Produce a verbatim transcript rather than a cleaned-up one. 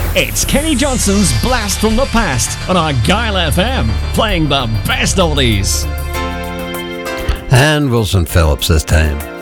It's Kenny Johnson's Blast from the Past on Argyle F M, playing the best oldies. And Wilson Phillips this time.